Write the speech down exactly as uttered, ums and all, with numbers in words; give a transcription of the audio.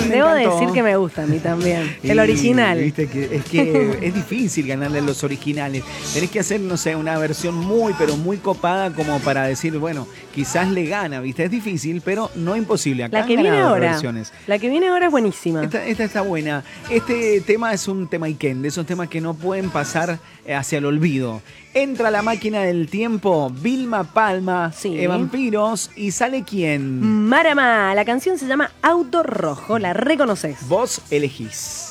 me Debo encantó. decir que me gusta a mí también. Y, El original. Viste que es que es difícil ganarle a los originales. Tenés que hacer, no sé, una versión muy, pero muy copada como para decir, bueno, quizás le gana, ¿viste? Es difícil, pero no imposible. Acá La que han viene ganado ahora. versiones. La que viene ahora es buenísima. Esta, esta está buena. Este tema es un tema Iken, de esos temas que no pueden pasar hacia el olvido. Entra la máquina del tiempo, Vilma Palma, Sí. eh, Vampiros, y sale quién. Marama, la canción se llama Auto Rojo, la reconoces. Vos elegís.